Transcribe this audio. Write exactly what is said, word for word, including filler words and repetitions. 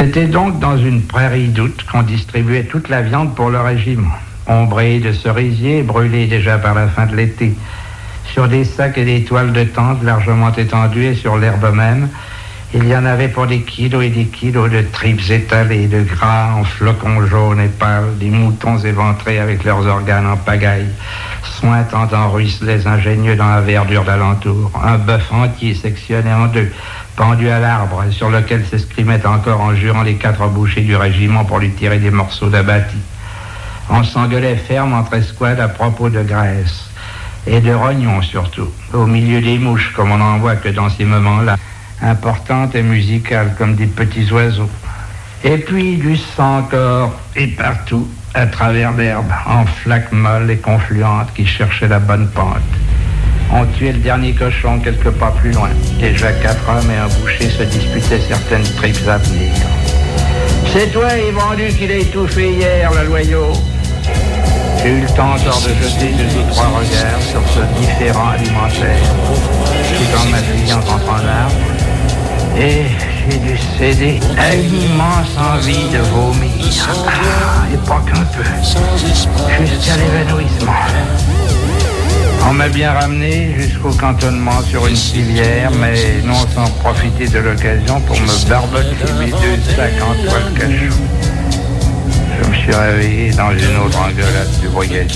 C'était donc dans une prairie d'août qu'on distribuait toute la viande pour le régiment, ombrée de cerisiers, brûlée déjà par la fin de l'été, sur des sacs et des toiles de tente largement étendues et sur l'herbe même. Il y en avait pour des kilos et des kilos de tripes étalées, de gras en flocons jaunes et pâles, des moutons éventrés avec leurs organes en pagaille, sointant en ruisselets ingénieux dans la verdure d'alentour, un bœuf entier sectionné en deux, pendu à l'arbre, sur lequel s'escrimaient encore en jurant les quatre bouchers du régiment pour lui tirer des morceaux d'abattis. On s'engueulait ferme entre escouades à propos de graisse, et de rognons surtout, au milieu des mouches, comme on n'en voit que dans ces moments-là, importantes et musicales comme des petits oiseaux. Et puis du sang encore, et partout, à travers l'herbe, en flaques molles et confluentes qui cherchaient la bonne pente. On tuait le dernier cochon quelque part plus loin. Déjà quatre hommes et un boucher se disputaient certaines tripes à venir. « C'est toi, Yvandu, qui l'a étouffé hier, le loyau !» J'ai eu le temps encore de jeter deux ou trois regards sur ce différent alimentaire. J'ai quand ma cliente entre en arbre. Et j'ai dû céder à une immense envie de vomir. Ah, et pas qu'un peu. Jusqu'à l'évanouissement. On m'a bien ramené jusqu'au cantonnement sur une civière, mais non sans profiter de l'occasion pour me barboter mes deux sacs en toile cachou. Je me suis réveillé dans une autre engueulade du brigadier.